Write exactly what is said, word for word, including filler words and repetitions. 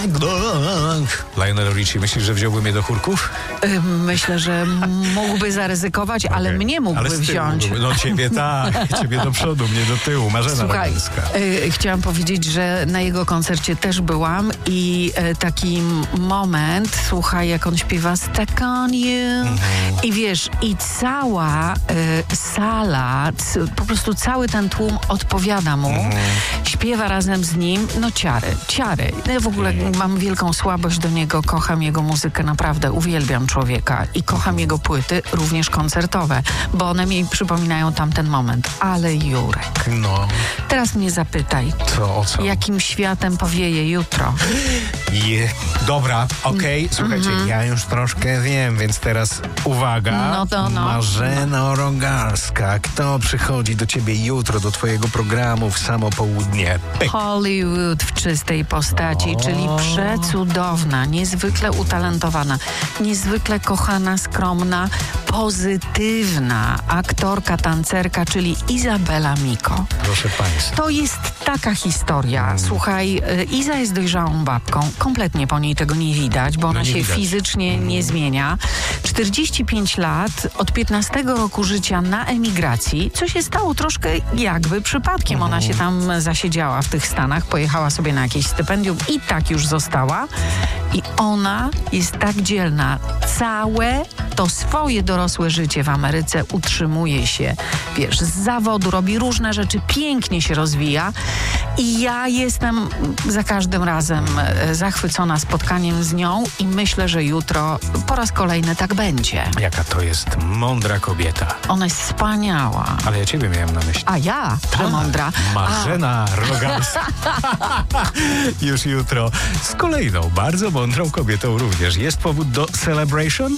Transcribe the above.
Lionel Richie, myślisz, że wziąłby mnie do chórków? Myślę, że mógłby zaryzykować, ale Okay. mnie mógłby ale z tyłu wziąć. mógłby. No ciebie tak, ciebie do przodu, mnie do tyłu. Marzena Słuchaj, Rogalska. y, chciałam powiedzieć, że na jego koncercie też byłam i y, taki moment, słuchaj, jak on śpiewa Stuck on You Mhm. i wiesz, i cała y, sala, c, po prostu cały ten tłum odpowiada mu, Mhm. śpiewa razem z nim, no ciary, ciary. Ja w ogóle mam wielką słabość do niego, kocham jego muzykę, naprawdę uwielbiam człowieka i kocham jego płyty, również koncertowe, bo one mi przypominają tamten moment. Ale Jurek, No, teraz mnie zapytaj, to o co? jakim światem powieje jutro? Je. Dobra, okej, słuchajcie, Mhm. ja już troszkę wiem, więc teraz uwaga. No to no. Marzena Rogalska, kto przychodzi do ciebie jutro, do twojego programu w samo południe? Pyk. Hollywood w czystej postaci, O. czyli przecudowna, niezwykle utalentowana, niezwykle kochana, skromna, pozytywna aktorka, tancerka, czyli Izabela Miko. Proszę państwa. To jest taka historia. Słuchaj, y, Iza jest dojrzałą babką. Kompletnie po niej tego nie widać, bo ona nie się widać. fizycznie nie zmienia. czterdzieści pięć lat, od piętnastego roku życia na emigracji, co się stało troszkę jakby przypadkiem. Ona się tam zasiedziała w tych Stanach, pojechała sobie na jakieś stypendium i tak już została. I ona jest tak dzielna. Całe to swoje dorosłe życie w Ameryce utrzymuje się, wiesz, z zawodu, robi różne rzeczy, pięknie się rozwija i ja jestem za każdym razem e, zachwycona spotkaniem z nią i myślę, że jutro po raz kolejny tak będzie. Jaka to jest mądra kobieta. Ona jest wspaniała. Ale ja ciebie miałem na myśli. A ja, przemądra. Marzena Rogalska. Już jutro z kolejną bardzo mądrą kobietą również. Jest powód do celebration?